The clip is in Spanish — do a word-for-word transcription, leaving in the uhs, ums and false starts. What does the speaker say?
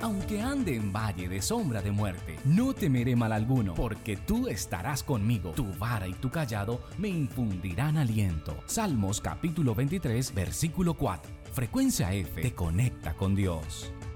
Aunque ande en valle de sombra de muerte, no temeré mal alguno, porque tú estarás conmigo. Tu vara y tu cayado me infundirán aliento. Salmos capítulo veintitrés, versículo cuatro. Frecuencia F te conecta con Dios.